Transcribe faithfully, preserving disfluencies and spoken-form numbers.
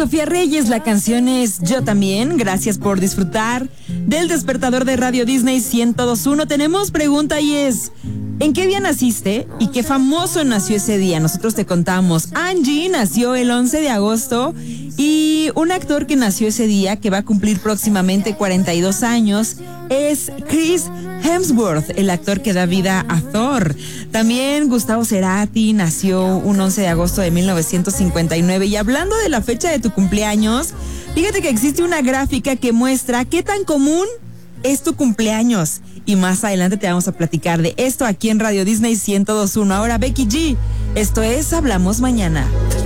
Sofía Reyes, la canción es Yo También. Gracias por disfrutar del despertador de Radio Disney ciento dos punto uno. Tenemos pregunta y es: ¿en qué día naciste y qué famoso nació ese día? Nosotros te contamos. Angie nació el once de agosto y un actor que nació ese día, que va a cumplir próximamente cuarenta y dos años, es Chris Hemsworth, el actor que da vida a Thor. También Gustavo Cerati nació un once de agosto de mil novecientos cincuenta y nueve. Y hablando de la fecha de tu cumpleaños, fíjate que existe una gráfica que muestra qué tan común es tu cumpleaños. Y más adelante te vamos a platicar de esto aquí en Radio Disney ciento dos punto uno. Ahora, Becky G, esto es Hablamos Mañana.